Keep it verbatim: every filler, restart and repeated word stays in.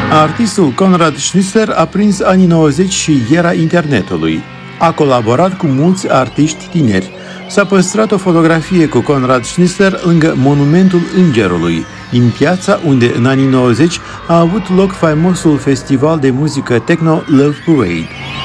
Artistul Conrad Schnitzer a prins anii nouăzeci și era internetului. A colaborat cu mulți artiști tineri. S-a păstrat o fotografie cu Conrad Schnitzer lângă Monumentul Îngerului, din piața unde în anii nouăzeci a avut loc faimosul festival de muzică techno Love Parade.